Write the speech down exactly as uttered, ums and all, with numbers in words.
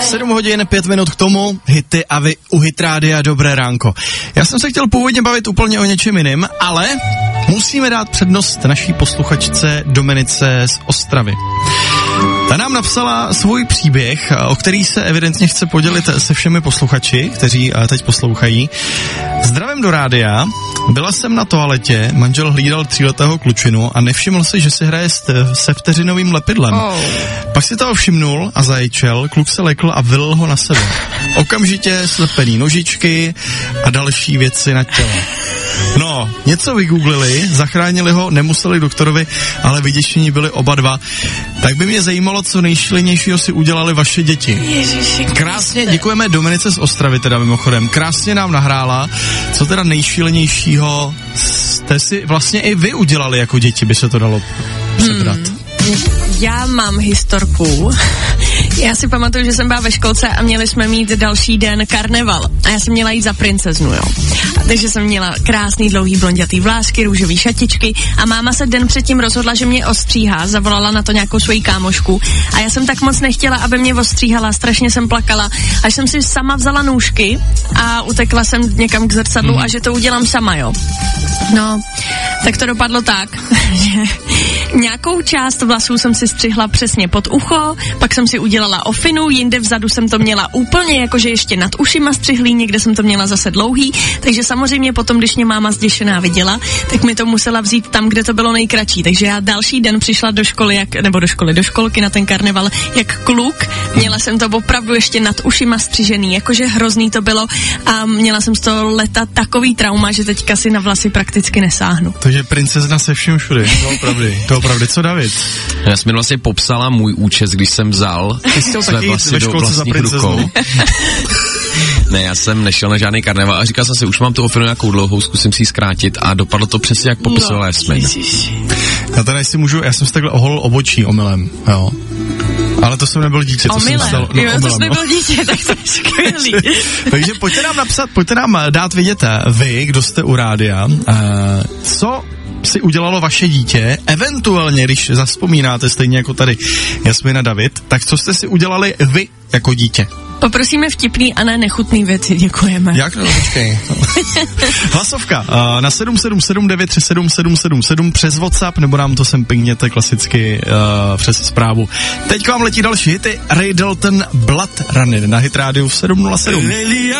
sedm hodin, pět minut k tomu, hity a vy u Hit Rádia, dobré ránko. Já jsem se chtěl původně bavit úplně o něčem jiném, ale musíme dát přednost naší posluchačce Dominice z Ostravy. Ta nám napsala svůj příběh, o který se evidentně chce podělit se všemi posluchači, kteří teď poslouchají. Zdravím do rádia, byla jsem na toaletě, manžel hlídal tříletého klučinu a nevšiml si, že si hraje se vteřinovým lepidlem. Oh. Pak si toho všimnul a zaječel, kluk se lekl a vylil ho na sebe. Okamžitě slepený nožičky a další věci na tělo. No, něco vygooglili, zachránili ho, nemuseli doktorovi, ale vyděšení byli oba dva. Tak by mě zajímalo, co nejšílenějšího si udělali vaše děti. Ježiši, krásně, děkujeme Dominice z Ostravy teda mimochodem, krásně nám nahrála, co teda nejšílenějšího jste si vlastně i vy udělali jako děti, by se to dalo přebrat. Hmm. Já mám historku. Já si pamatuju, že jsem byla ve školce a měli jsme mít další den karneval. A já jsem měla jít za princeznu, jo. A takže jsem měla krásný dlouhý blondětý vlásky, růžový šatičky a máma se den předtím rozhodla, že mě ostříhá, zavolala na to nějakou svoji kámošku a já jsem tak moc nechtěla, aby mě ostříhala, strašně jsem plakala, až jsem si sama vzala nůžky a utekla jsem někam k zrcadlu mm. a že to udělám sama, jo. No, tak to dopadlo tak, že nějakou část vlasů jsem si střihla přesně pod ucho, pak jsem si udělala ofinu, jinde vzadu jsem to měla úplně jakože ještě nad ušima střihlý, někde jsem to měla zase dlouhý, takže samozřejmě potom, když mě máma zděšená viděla, tak mi to musela vzít tam, kde to bylo nejkratší, takže já další den přišla do školy, jak, nebo do školy, do školky na ten karneval, jak kluk, měla jsem to opravdu ještě nad ušima střižený, jakože hrozný to bylo a měla jsem z toho leta takový trauma, že teďka si na vlasy prakticky nesáhnu. Takže princezna se vším všude, to opravdu, to opravdu, co David? Já jsem mi vlastně popsala můj účes, když jsem vzal své vlasy do vlastních rukou. Ne, já jsem nešel na žádný karneval a říkal jsem si, už mám tu ofinu nějakou dlouhou, zkusím si ji zkrátit a dopadlo to přesně, jak popisovala Jasmin. Já tady si můžu, já jsem si takhle oholil obočí omylem, jo. Ale to jsem nebyl dítě, to jsem stalo. No, jo, omylem, to jsem nebyl no. dítě, tak to je skvělý. Takže pojďte nám napsat, pojďte nám dát vědět vy, kdo jste u rádia, uh, co si udělalo vaše dítě, eventuálně, když zavzpomínáte stejně jako tady Jasmina David, tak co jste si udělali vy jako dítě? Poprosíme vtipný a ne nechutný věci, děkujeme. Jak? No, počkej. Hlasovka uh, na sedm sedm sedm devět tři sedm sedm sedm sedm přes WhatsApp, nebo nám to sem pingněte klasicky uh, přes zprávu. Teď vám letí další hity. Ray Dalton, Blood Running na Hit Rádiu v sedm nula sedm.